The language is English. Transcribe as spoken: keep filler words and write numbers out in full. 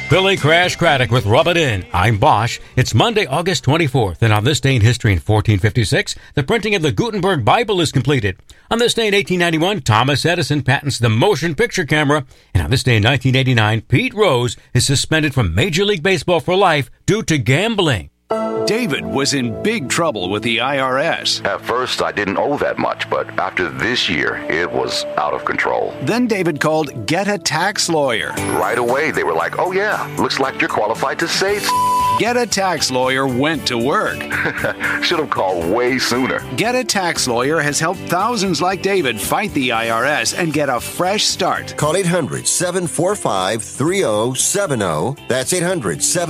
Billy Crash Craddock with Rub It In. I'm Bosch. It's Monday, August twenty-fourth, and on this day in history in fourteen fifty-six, the printing of the Gutenberg Bible is completed. On this day in eighteen ninety-one, Thomas Edison patents the motion picture camera. And on this day in nineteen eighty-nine, Pete Rose is suspended from Major League Baseball for life due to gambling. David was in big trouble with the I R S. At first, I didn't owe that much, but after this year, it was out of control. Then David called Get a Tax Lawyer. Right away, they were like, oh yeah, looks like you're qualified to say s-. Get a Tax Lawyer went to work. Should have called way sooner. Get a Tax Lawyer has helped thousands like David fight the I R S and get a fresh start. Call eight hundred, seven four five, three oh seven oh. That's eight hundred, seven